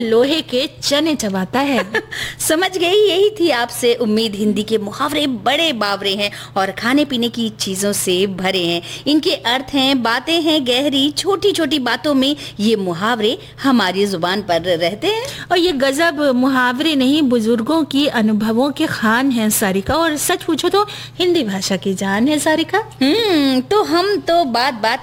लोहे के चने चबाता है। समझ गई, यही थी आपसे उम्मीद। हिंदी के मुहावरे बड़े बावरे हैं और खाने पीने की चीजों से भरे हैं। इनके अर्थ हैं, बातें हैं गहरी, छोटी छोटी बातों में ये मुहावरे हमारी जुबान पर रहते हैं। और ये गजब मुहावरे नहीं, बुजुर्गों की अनुभवों के खान है सारिका, और सच पूछो तो हिंदी भाषा की जान है सारिका। तो हम तो बात बात